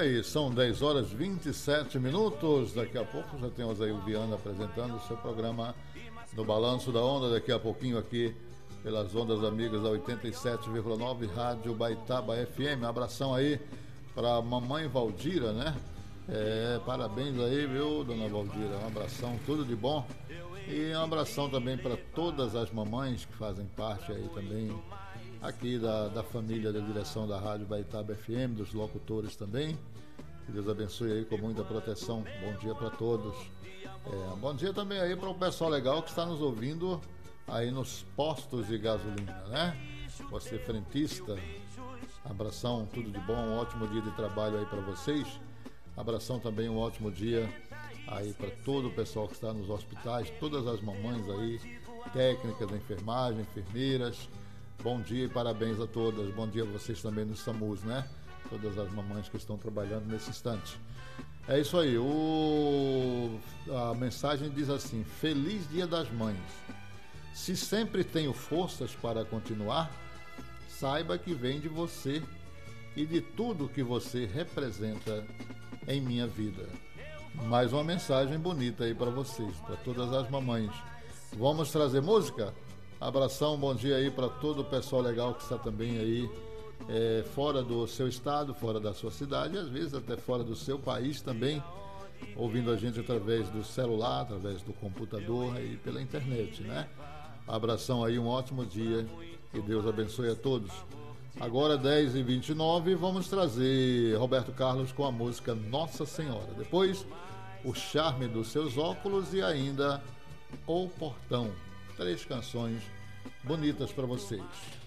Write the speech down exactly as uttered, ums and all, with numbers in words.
aí, são dez horas e vinte e sete minutos. Daqui a pouco já temos aí o Viana apresentando o seu programa no Balanço da Onda. Daqui a pouquinho aqui pelas ondas amigas da oitenta e sete vírgula nove Rádio Baitaba F M. Um abração aí para a mamãe Valdira, né? É, parabéns aí, viu, dona Valdira? Um abração, tudo de bom. E um abração também para todas as mamães que fazem parte aí também aqui da, da família da direção da Rádio Baitaba F M, dos locutores também. Que Deus abençoe aí com muita proteção. Bom dia para todos. É, bom dia também aí para o pessoal legal que está nos ouvindo aí nos postos de gasolina, né? Você frentista, abração, tudo de bom, um ótimo dia de trabalho aí para vocês. Abração também, um ótimo dia aí para todo o pessoal que está nos hospitais, todas as mamães aí, técnicas da enfermagem, enfermeiras. Bom dia e parabéns a todas. Bom dia a vocês também no SAMUS, né? Todas as mamães que estão trabalhando nesse instante. É isso aí. O... A mensagem diz assim: Feliz Dia das Mães. Se sempre tenho forças para continuar, saiba que vem de você e de tudo que você representa em minha vida. Mais uma mensagem bonita aí para vocês, para todas as mamães. Vamos trazer música? Abração, bom dia aí para todo o pessoal legal que está também aí é, fora do seu estado, fora da sua cidade, às vezes até fora do seu país também, ouvindo a gente através do celular, através do computador e pela internet, né? Abração aí, um ótimo dia, que Deus abençoe a todos. Agora dez e vinte e nove, vamos trazer Roberto Carlos com a música Nossa Senhora. Depois, O Charme dos Seus Óculos e ainda O Portão. Três canções bonitas para vocês.